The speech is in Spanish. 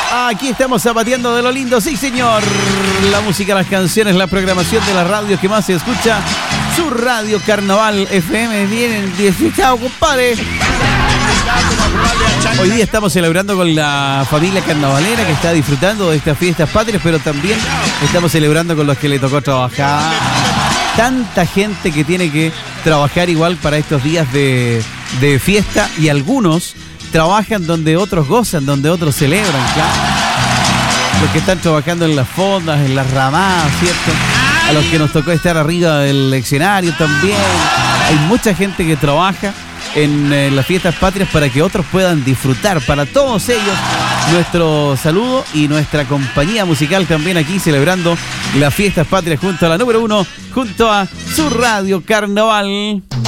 Aquí estamos zapateando de lo lindo, sí señor. La música, las canciones, la programación de la radio que más se escucha. Su radio Carnaval FM. Vienen 18, compadre. Hoy día estamos celebrando con la familia carnavalera que está disfrutando de estas fiestas patrias, pero también estamos celebrando con los que le tocó trabajar. Tanta gente que tiene que trabajar igual para estos días de fiesta, y algunos trabajan donde otros gozan, donde otros celebran, claro. Los que están trabajando en las fondas, en las ramadas, ¿cierto? A los que nos tocó estar arriba del escenario también. Hay mucha gente que trabaja en las fiestas patrias para que otros puedan disfrutar. Para todos ellos, nuestro saludo y nuestra compañía musical también aquí celebrando las fiestas patrias junto a la número 1, junto a su radio Carnaval.